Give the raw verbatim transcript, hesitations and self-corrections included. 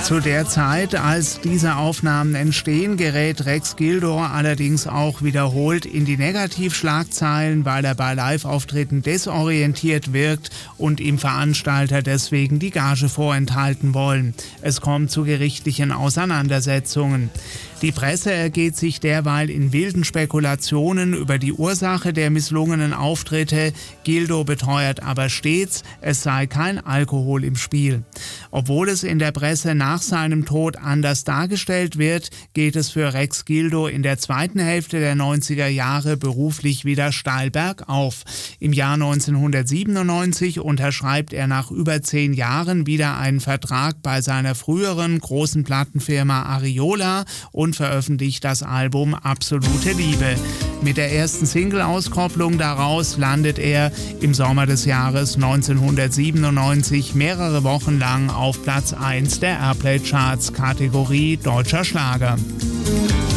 Zu der Zeit, als diese Aufnahmen entstehen, gerät Rex Gildo allerdings auch wiederholt in die Negativschlagzeilen, weil er bei Live-Auftritten desorientiert wirkt und ihm Veranstalter deswegen die Gage vorenthalten wollen. Es kommt zu gerichtlichen Auseinandersetzungen. Die Presse ergeht sich derweil in wilden Spekulationen über die Ursache der misslungenen Auftritte. Gildo beteuert aber stets, es sei kein Alkohol im Spiel. Obwohl es in der Presse nach seinem Tod anders dargestellt wird, geht es für Rex Gildo in der zweiten Hälfte der neunziger Jahre beruflich wieder steil bergauf. Im Jahr neunzehnhundertsiebenundneunzig unterschreibt er nach über zehn Jahren wieder einen Vertrag bei seiner früheren großen Plattenfirma Ariola und veröffentlicht das Album Absolute Liebe. Mit der ersten Single-Auskopplung daraus landet er im Sommer des Jahres neunzehnhundertsiebenundneunzig mehrere Wochen lang auf Platz eins der Airplay-Charts, Kategorie Deutscher Schlager.